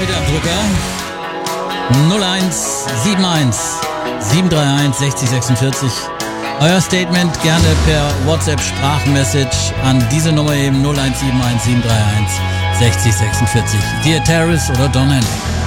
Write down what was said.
wieder am Drücker. 0171 731 6046. Euer Statement gerne per WhatsApp-Sprachmessage an diese Nummer eben 0171 731 6046. Dear Terrace oder Don Henley.